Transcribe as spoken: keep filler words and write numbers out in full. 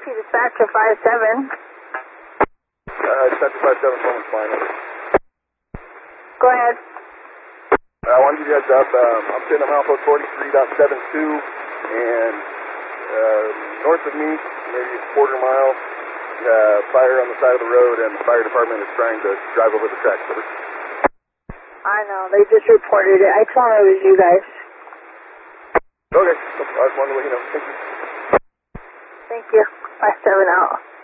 Taxi dispatcher five seven. Uh, dispatcher five seven, phone is fine. Go ahead. I want to give you guys up. Um, I'm sitting on milepost forty-three point seven two, and uh, north of me, maybe a quarter mile, uh, fire on the side of the road, and the fire department is trying to drive over the tracks. I know, they just reported it. I told them it was you guys. Okay, I just wanted to let you know. Thank you. Thank you. five seven out.